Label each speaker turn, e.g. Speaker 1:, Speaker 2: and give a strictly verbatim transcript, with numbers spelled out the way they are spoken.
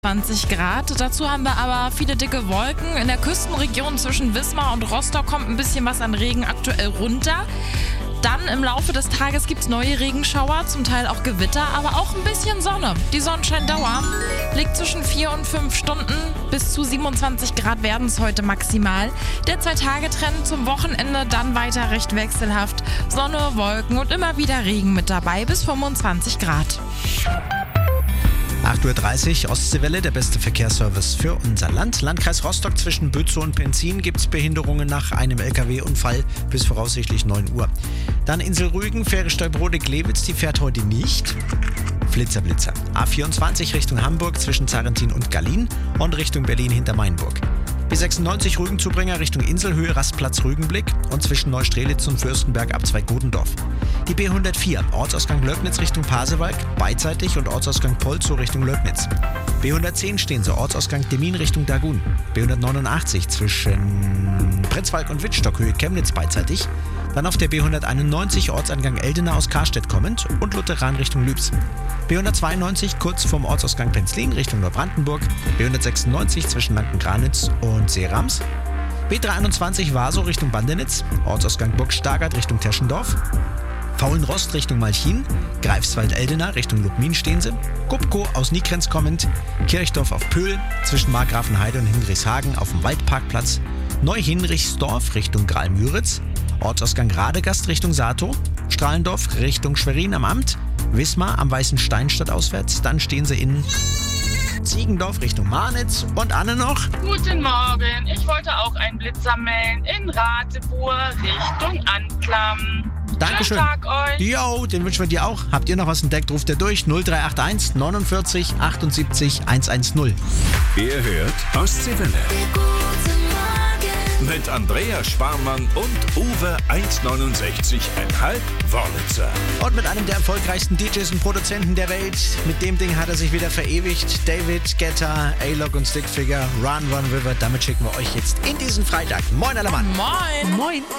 Speaker 1: zwanzig Grad. Dazu haben wir aber viele dicke Wolken. In der Küstenregion zwischen Wismar und Rostock kommt ein bisschen was an Regen aktuell runter. Dann im Laufe des Tages gibt es neue Regenschauer, zum Teil auch Gewitter, aber auch ein bisschen Sonne. Die Sonnenscheindauer liegt zwischen vier und fünf Stunden. Bis zu siebenundzwanzig Grad werden es heute maximal. Der Zwei-Tage-Trend zum Wochenende dann weiter recht wechselhaft. Sonne, Wolken und immer wieder Regen mit dabei bis fünfundzwanzig Grad.
Speaker 2: acht Uhr dreißig, Ostseewelle, der beste Verkehrsservice für unser Land. Landkreis Rostock zwischen Bützow und Penzin gibt es Behinderungen nach einem L K W-Unfall bis voraussichtlich neun Uhr. Dann Insel Rügen, Fähre Stolbrode-Glewitz, die fährt heute nicht. Flitzer, Blitzer. A vierundzwanzig Richtung Hamburg zwischen Zarentin und Gallien und Richtung Berlin hinter Mainburg. B sechsundneunzig Rügenzubringer Richtung Inselhöhe, Rastplatz Rügenblick und zwischen Neustrelitz und Fürstenberg Abzweig Godendorf. Die B hundertvier, Ortsausgang Löbnitz Richtung Pasewalk, beidseitig und Ortsausgang Polzow Richtung Löbnitz. B hundertzehn stehen sie, Ortsausgang Demin Richtung Dagun. B hundertneunundachtzig zwischen Pritzwalk und Wittstockhöhe Chemnitz beidseitig. Dann auf der B hunderteinundneunzig Ortsangang Eldena aus Karstedt kommend und Lutheran Richtung Lübs. B hundertzweiundneunzig kurz vom Ortsausgang Penzlin Richtung Neubrandenburg. B hundertsechsundneunzig zwischen Lanken-Granitz und Seerams. B dreiundzwanzig Vaso Richtung Bandenitz. Ortsausgang Burg Stargard Richtung Teschendorf. Faulenrost Richtung Malchin. Greifswald-Eldena Richtung Lubmin stehen sie. Gubko aus Nikrenz kommend. Kirchdorf auf Pöhl zwischen Markgrafenheide und Hinrichshagen auf dem Waldparkplatz. Neu-Hinrichsdorf Richtung Graal-Müritz. Ortsausgang Radegast Richtung Sato. Strahlendorf Richtung Schwerin am Amt. Wismar am Weißen Stein stadtauswärts. Dann stehen sie in Ziegendorf Richtung Marnitz. Und Anne noch?
Speaker 3: Guten Morgen, ich wollte auch einen Blitzer melden in Ratibor Richtung Anklam.
Speaker 2: Dankeschön.
Speaker 3: Schönen Tag euch.
Speaker 2: Jo, den wünschen wir dir auch. Habt ihr noch was entdeckt, ruft ihr durch null drei acht eins neunundvierzig achtundsiebzig hundertzehn.
Speaker 4: Ihr hört Ostseewelle. Mit Andrea Sparmann und Uwe eins neunundsechzig Komma fünf Wörlitzer.
Speaker 2: Und mit einem der erfolgreichsten D Js und Produzenten der Welt. Mit dem Ding hat er sich wieder verewigt. David Guetta, A-Log und Stickfigure, Run Run River. Damit schicken wir euch jetzt in diesen Freitag. Moin alle Mann.
Speaker 1: Moin.
Speaker 2: Moin.